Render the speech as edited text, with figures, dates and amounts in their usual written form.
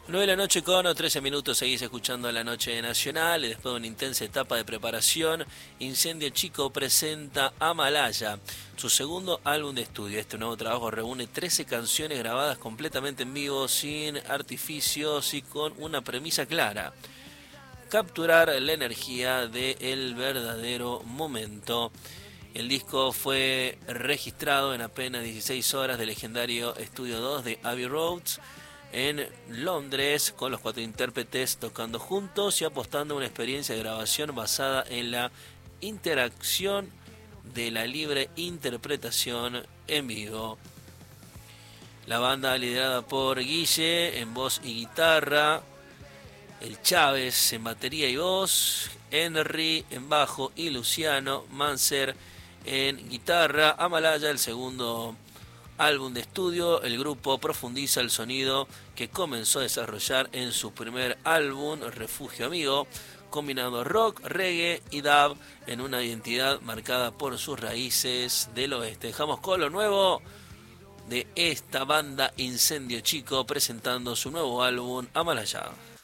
9 de la noche con 13 minutos, seguís escuchando La Noche Nacional y después de una intensa etapa de preparación, Incendio Chico presenta Amalaya, su segundo álbum de estudio. Este nuevo trabajo reúne 13 canciones grabadas completamente en vivo, sin artificios y con una premisa clara: capturar la energía del verdadero momento. El disco fue registrado en apenas 16 horas del legendario Estudio 2 de Abbey Road en Londres, con los 4 intérpretes tocando juntos y apostando a una experiencia de grabación basada en la interacción de la libre interpretación en vivo. La banda, liderada por Guille en voz y guitarra, el Chávez en batería y voz, Henry en bajo y Luciano Manser en guitarra. Amalaya, el segundo álbum de estudio, el grupo profundiza el sonido que comenzó a desarrollar en su primer álbum, Refugio Amigo, combinando rock, reggae y dub en una identidad marcada por sus raíces del oeste. Dejamos con lo nuevo de esta banda Incendio Chico presentando su nuevo álbum Amalaya.